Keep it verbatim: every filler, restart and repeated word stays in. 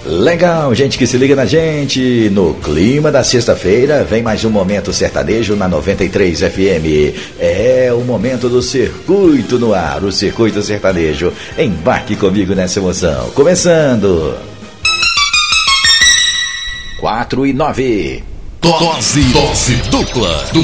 Legal, gente que se liga na gente. No clima da sexta-feira, vem mais um Momento Sertanejo na noventa e três F M. É o momento do Circuito no ar, o Circuito Sertanejo. Embarque comigo nessa emoção. Começando. quatro e nove. Dose, dose dupla.